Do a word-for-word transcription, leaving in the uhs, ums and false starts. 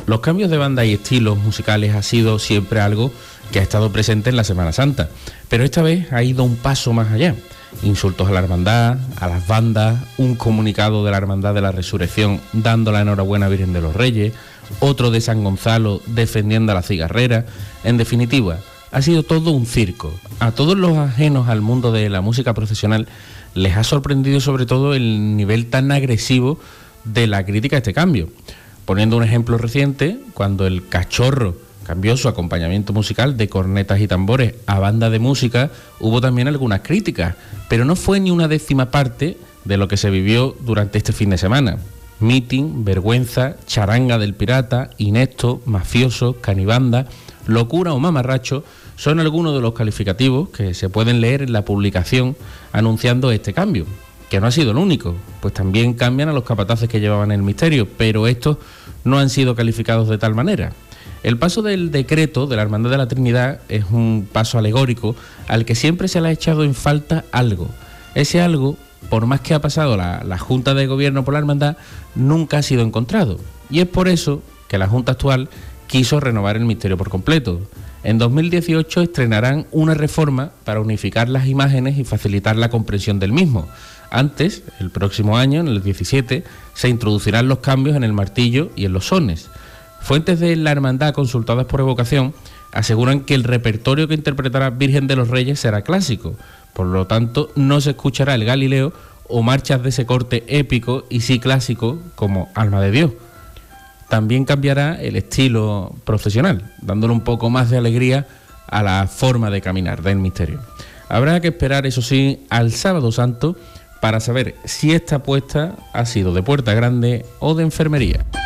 Los cambios de banda y estilos musicales ha sido siempre algo que ha estado presente en la Semana Santa, pero esta vez ha ido un paso más allá. Insultos a la hermandad, a las bandas, un comunicado de la Hermandad de la Resurrección dando la enhorabuena a Virgen de los Reyes, otro de San Gonzalo defendiendo a la cigarrera. En definitiva, ha sido todo un circo. A todos los ajenos al mundo de la música profesional les ha sorprendido sobre todo el nivel tan agresivo de la crítica a este cambio. Poniendo un ejemplo reciente, cuando el Cachorro cambió su acompañamiento musical de cornetas y tambores a banda de música, hubo también algunas críticas, pero no fue ni una décima parte de lo que se vivió durante este fin de semana. Meeting, vergüenza, charanga del pirata, inepto, mafioso, canibanda, locura o mamarracho son algunos de los calificativos que se pueden leer en la publicación anunciando este cambio, que no ha sido el único, pues también cambian a los capataces que llevaban el misterio, pero estos no han sido calificados de tal manera. El paso del decreto de la Hermandad de la Trinidad es un paso alegórico al que siempre se le ha echado en falta algo. Ese algo, por más que ha pasado la, la Junta de Gobierno por la Hermandad, nunca ha sido encontrado. Y es por eso que la Junta actual quiso renovar el misterio por completo. En dos mil dieciocho estrenarán una reforma para unificar las imágenes y facilitar la comprensión del mismo. Antes, el próximo año, en el diecisiete, se introducirán los cambios en el martillo y en los sones. Fuentes de la hermandad consultadas por Evocación aseguran que el repertorio que interpretará Virgen de los Reyes será clásico, por lo tanto no se escuchará el Galileo o marchas de ese corte épico y sí clásico como Alma de Dios. También cambiará el estilo procesional, dándole un poco más de alegría a la forma de caminar del misterio. Habrá que esperar, eso sí, al Sábado Santo para saber si esta apuesta ha sido de puerta grande o de enfermería.